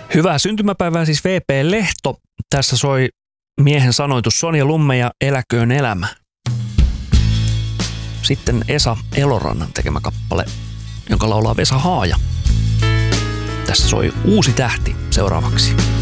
Hyvää syntymäpäivää siis VP Lehto. Tässä soi miehen sanoitus Sonja Lumme ja Eläköön elämä. Sitten Esa Elorannan tekemä kappale, jonka laulaa Vesa Haaja. Tässä soi Uusi tähti seuraavaksi.